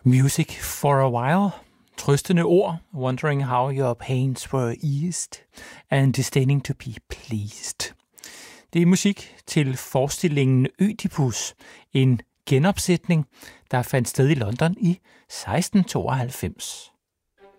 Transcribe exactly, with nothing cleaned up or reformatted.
Music for a while. Trøstende ord, wondering how your pains were eased, and disdaining to be pleased. Det er musik til forestillingen Ødipus, en genopsætning, der fandt sted i London i seksten tooghalvfems.